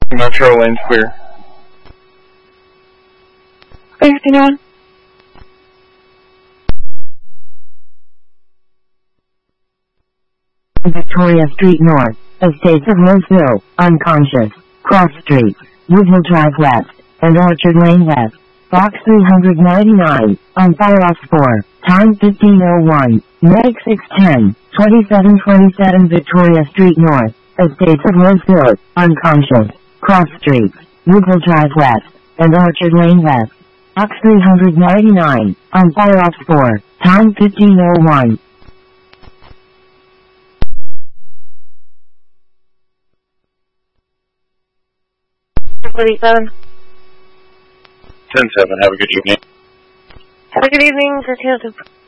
Metro Lane's clear. Afternoon. Victoria Street North, Estates of Roseville, unconscious, Cross Street, Woodville Drive West, and Orchard Lane West. Box 399, on fire off 4, time 15:01, Meg 610, 2727 Victoria Street North, Estates of Roseville, unconscious, Cross Street, Woodville Drive West, and Orchard Lane West. Box 399, on fire off 4, time 15:01. 47. 10-7, have a good evening. Have a good evening for